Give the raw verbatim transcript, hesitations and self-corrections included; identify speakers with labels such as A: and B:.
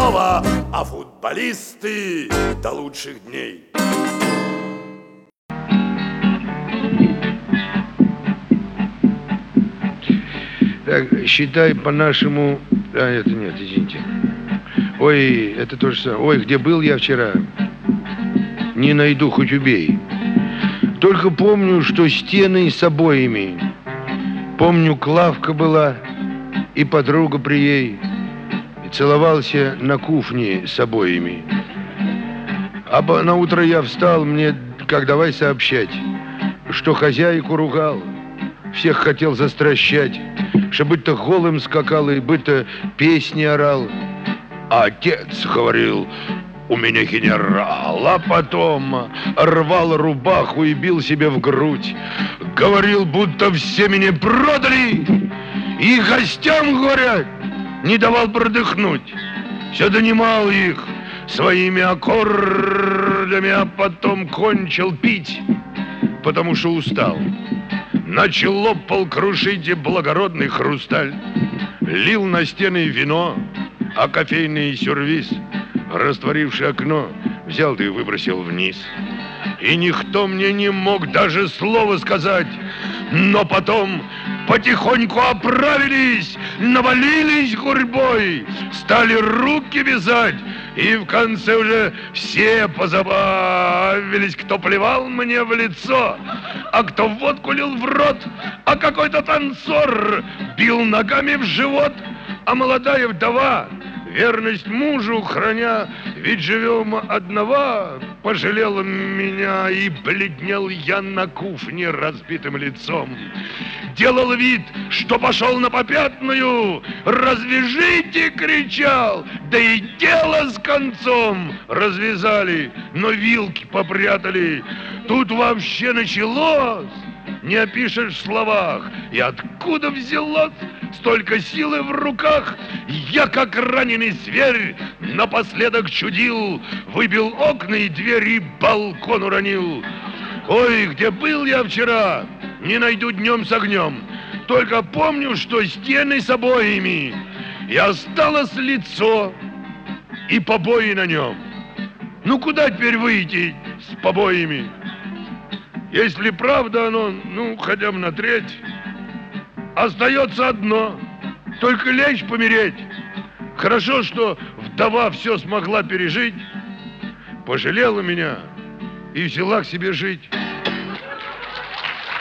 A: слова, а футболисты до лучших дней.
B: Так, считай по-нашему... А, это нет, извините. Ой, это то же самое. Ой, где был я вчера? Не найду, хоть убей. Только помню, что стены с обоями. Помню, Клавка была и подруга при ей. И целовался на кухне с обоями. А на утро я встал, мне как давай сообщать, что хозяйку ругал, всех хотел застращать, что будто голым скакал и будто песни орал. А отец говорил: у меня генерал, а потом рвал рубаху и бил себе в грудь. Говорил, будто все меня продали, и гостям, говорят, не давал продыхнуть. Все донимал их своими аккордами, а потом кончил пить, потому что устал. Начал лопал крушить и благородный хрусталь, лил на стены вино, а кофейный сервиз, растворивший окно, взял да и выбросил вниз. И никто мне не мог даже слова сказать. Но потом потихоньку оправились, навалились гурьбой, стали руки вязать, и в конце уже все позабавились, кто плевал мне в лицо, а кто водку лил в рот, а какой-то танцор бил ногами в живот, а молодая вдова, верность мужу храня, ведь живем одного, пожалела меня, и бледнел я на кухне разбитым лицом. Делал вид, что пошел на попятную, развяжите, кричал, да и дело с концом. Развязали, но вилки попрятали. Тут вообще началось, не опишешь в словах. И откуда взялось столько силы в руках? Я, как раненый зверь, напоследок чудил, выбил окна и двери, и балкон уронил. Ой, где был я вчера, не найду днем с огнем. Только помню, что стены с обоями, и осталось лицо, и побои на нем. Ну, куда теперь выйти с побоями? Если правда оно, ну, хотя бы на треть, остается одно, только лечь помереть. Хорошо, что вдова все смогла пережить, пожалела меня и взяла к себе жить.